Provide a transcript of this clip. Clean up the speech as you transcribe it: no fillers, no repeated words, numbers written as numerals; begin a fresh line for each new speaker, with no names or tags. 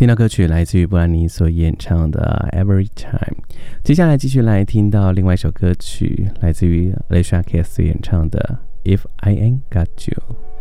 听到歌曲来自于布兰妮所演唱的 Every Time。 接下来继续来听到另外一首歌曲，来自于 Alicia Keys 所演唱的 If I Ain't Got You。